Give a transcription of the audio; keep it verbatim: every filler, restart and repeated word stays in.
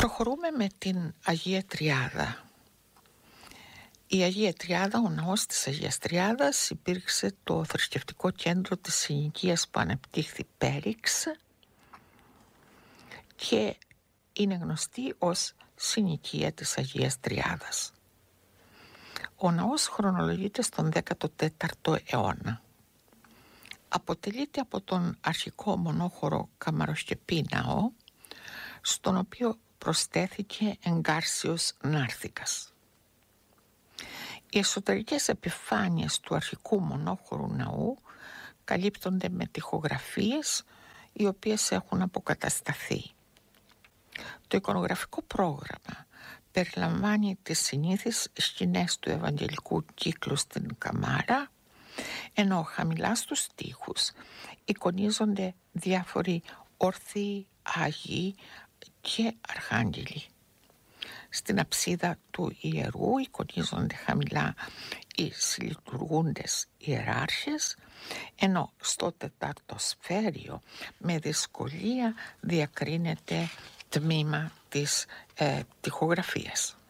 Προχωρούμε με την Αγία Τριάδα. Η Αγία Τριάδα, ο ναός της Αγίας Τριάδας, υπήρξε το θρησκευτικό κέντρο της συνοικίας που ανεπτύχθη πέριξ και είναι γνωστή ως συνοικία της Αγίας Τριάδας. Ο ναός χρονολογείται στον δέκατο τέταρτο αιώνα. Αποτελείται από τον αρχικό μονόχωρο καμαροσκεπή ναό, στον οποίο προσθέθηκε εγκάρσιος νάρθικας. Οι εσωτερικές επιφάνειες του αρχικού μονόχωρου ναού καλύπτονται με τοιχογραφίες, οι οποίες έχουν αποκατασταθεί. Το εικονογραφικό πρόγραμμα περιλαμβάνει τις συνήθεις σκηνές του Ευαγγελικού κύκλου στην καμάρα, ενώ χαμηλά στους τοίχους εικονίζονται διάφοροι όρθιοι, άγιοι και αρχάγγελοι. Στην αψίδα του ιερού εικονίζονται χαμηλά οι συλλειτουργούντες ιεράρχες, ενώ στο τετάρτο σφαίριο με δυσκολία διακρίνεται τμήμα της ε, τοιχογραφίας.